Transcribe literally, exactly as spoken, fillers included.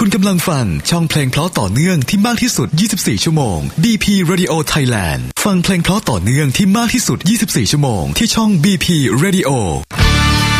คุณกำลังฟังช่องเพลงเพราะต่อเนื่องที่มากที่สุดยี่สิบสี่ชั่วโมง บี พี Radio Thailand ฟังเพลงเพราะต่อเนื่องที่มากที่สุดยี่สิบสี่ชั่วโมงที่ช่อง บี พี Radio